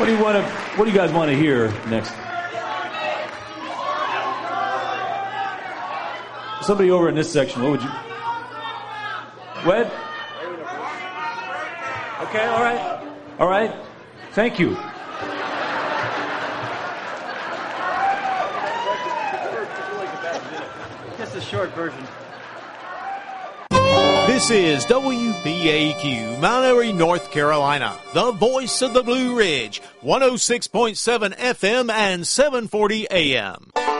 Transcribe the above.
do you guys want to hear next? Somebody over in this section, what would you? What? Okay, all right. All right. Thank you. Just a short version. This is WPAQ, Mount Airy, North Carolina, the voice of the Blue Ridge, 106.7 FM and 740 AM.